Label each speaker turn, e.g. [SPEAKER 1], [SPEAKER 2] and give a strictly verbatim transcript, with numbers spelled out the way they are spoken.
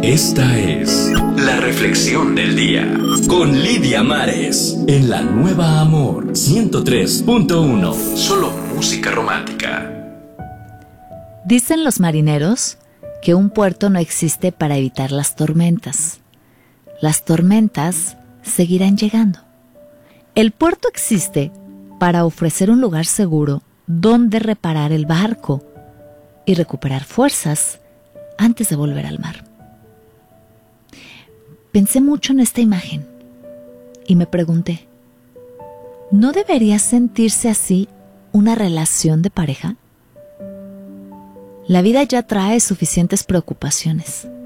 [SPEAKER 1] Esta es la reflexión del día con Lidia Mares en la Nueva Amor ciento tres punto uno. Solo música romántica.
[SPEAKER 2] Dicen los marineros que un puerto no existe para evitar las tormentas. Las tormentas seguirán llegando. El puerto existe para ofrecer un lugar seguro donde reparar el barco y recuperar fuerzas antes de volver al mar. Pensé mucho en esta imagen y me pregunté, ¿no debería sentirse así una relación de pareja? La vida ya trae suficientes preocupaciones.